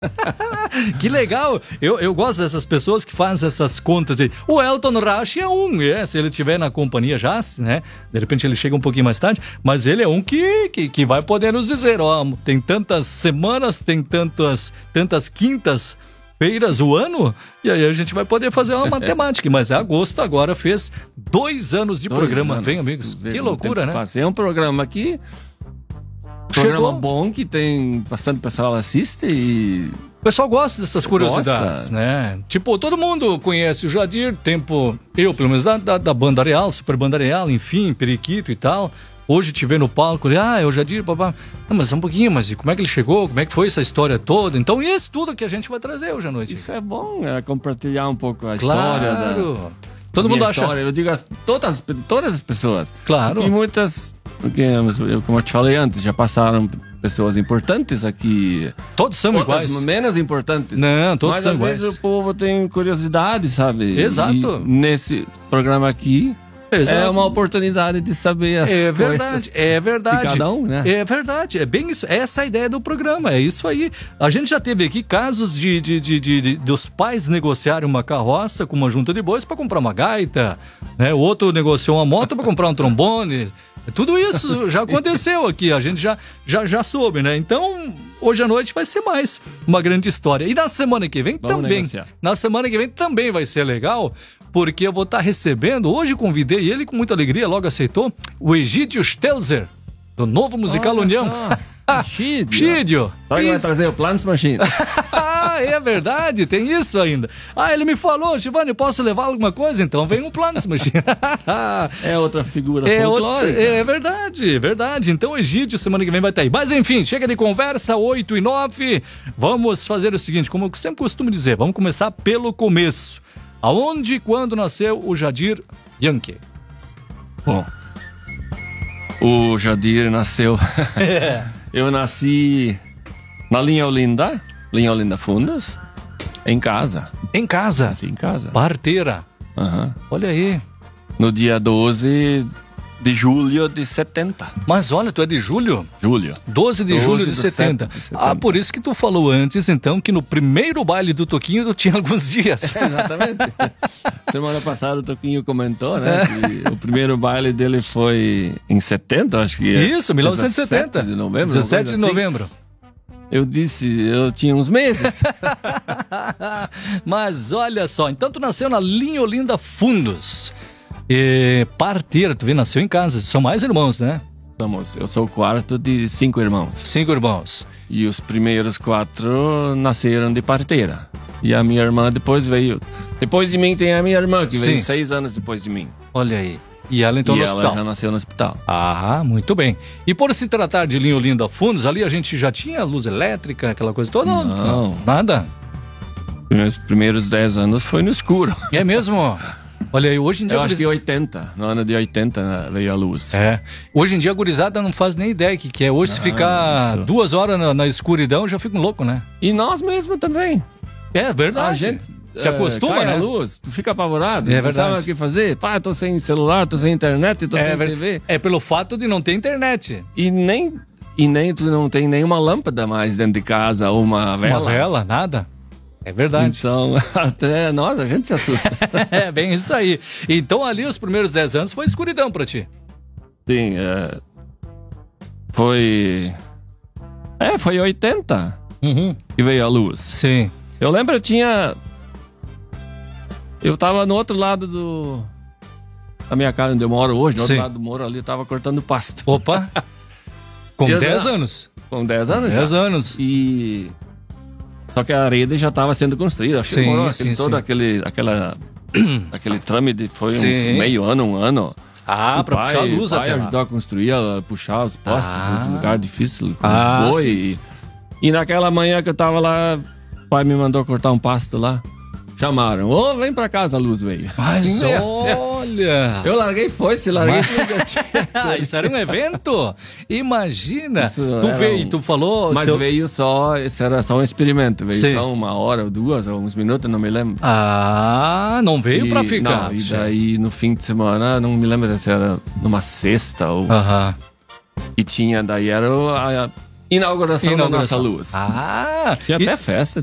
Que legal! Eu gosto dessas pessoas que fazem essas contas aí. O Elton Rush é se ele estiver na companhia já, né? De repente ele chega um pouquinho mais tarde, mas ele é um que vai poder nos dizer, ó, tem tantas semanas, tem tantas quintas-feiras o ano, e aí a gente vai poder fazer uma matemática. Mas agosto agora fez 2 anos de programa. Vem, amigos. Que loucura, né? É um programa aqui. Programa bom que tem bastante pessoal assiste e... O pessoal gosta dessas curiosidades, né? Tipo, todo mundo conhece o Jadir, eu pelo menos da Banda Real, Super Banda Real, enfim, Periquito e tal. Hoje te vê no palco, é o Jadir, papá. Não, mas um pouquinho, mas e como é que ele chegou? Como é que foi essa história toda? Então isso tudo que a gente vai trazer hoje à noite. Isso é bom, compartilhar um pouco a história da... Todo mundo acha... História, eu digo todas as pessoas. Claro. E muitas... Porque, como eu te falei antes, já passaram pessoas importantes aqui. Todos são iguais. Menos importantes. Não, todos são iguais. Mas às vezes o povo tem curiosidade, sabe? Exato. E nesse programa aqui... Exato. É uma oportunidade de saber as coisas de cada um, né? É verdade, é bem isso. Essa é a ideia do programa, é isso aí. A gente já teve aqui casos dos pais negociarem uma carroça com uma junta de bois para comprar uma gaita, né? O outro negociou uma moto para comprar um trombone. Tudo isso já aconteceu aqui, a gente já soube, né? Então, hoje à noite vai ser mais uma grande história. E na semana que vem também vai ser legal, porque eu vou estar recebendo, hoje convidei ele com muita alegria, logo aceitou, o Egídio Stelzer, do novo musical União. Egídio. Só que vai trazer o Planos Machine. É verdade, tem isso ainda. Ele me falou, Giovanni, posso levar alguma coisa? Então vem um Planos Machine. É outra figura folclórica. É verdade. Então o Egídio semana que vem vai estar aí. Mas enfim, chega de conversa, 8:09. Vamos fazer o seguinte, como eu sempre costumo dizer, vamos começar pelo começo. Aonde e quando nasceu o Jadir Yankee? Bom, o Jadir nasceu... Eu nasci na Linha Olinda Fundas, em casa. Em casa? Nasci em casa. Parteira. Olha aí. No dia 12 de julho de 70. Mas olha, tu é de julho? Julho. 12 de julho de 70. Por isso que tu falou antes, então, que no primeiro baile do Toquinho tu tinha alguns dias. Exatamente. Semana passada o Toquinho comentou, né? Que o primeiro baile dele foi em 70, acho que é. Isso, 1970. 17 de novembro. 17 de novembro. Eu disse, eu tinha uns meses. Mas olha só, então tu nasceu na Linha Olinda Fundos. Parteira, tu vê, nasceu em casa. São mais irmãos, né? Eu sou o quarto de 5 irmãos. 5 irmãos. E os primeiros 4 nasceram de parteira. E a minha irmã depois veio. Depois de mim tem a minha irmã, que veio 6 anos depois de mim. Olha aí. E ela então no hospital. Ela já nasceu no hospital. Muito bem. E por se tratar de Linha Olinda Fundos, ali a gente já tinha luz elétrica, aquela coisa toda? Não. Nada? Meus primeiros 10 anos foi no escuro. É mesmo? Olha aí, hoje em dia... Eu acho que 80, no ano de 80 veio a luz. Hoje em dia a gurizada não faz nem ideia que é. Hoje se ficar 2 horas na escuridão, já fica um louco, né? E nós mesmos também. É verdade. A gente se acostuma, cai né? a luz, tu fica apavorado. É não verdade. sabe o que fazer. Tô sem celular, tô sem internet, tô sem TV. É pelo fato de não ter internet. E nem tu não tem nenhuma lâmpada mais dentro de casa, ou uma vela. Uma vela, nada. É verdade. Então, até nós, a gente se assusta. É bem isso aí. Então ali os primeiros 10 anos foi escuridão pra ti. Sim, foi 80 que veio a luz. Sim. Eu lembro, eu tava no outro lado da minha casa onde eu moro hoje, no outro lado do muro ali, eu tava cortando pasto. Opa! Com 10 anos? Com 10 anos 10 anos. E... Só que a rede já estava sendo construída. Acho que demorou aquele trâmite, foi uns meio ano, 1 ano. Pra puxar a luz até lá. O pai ajudou a construir, a puxar os postes, uns lugares difíceis, com os boi. E naquela manhã que eu tava lá, o pai me mandou cortar um pasto lá. Chamaram, vem pra casa, a luz veio. Mas olha! Eu larguei foice, larguei tudo. Isso era um evento? Imagina! Tu falou... Mas veio só, esse era só um experimento. Veio só 1 hora ou 2, ou uns minutos, não me lembro. Não veio pra ficar. Não, e daí no fim de semana, não me lembro se era numa sexta ou... E tinha, daí era inauguração da nossa luz. Ah! E até festa.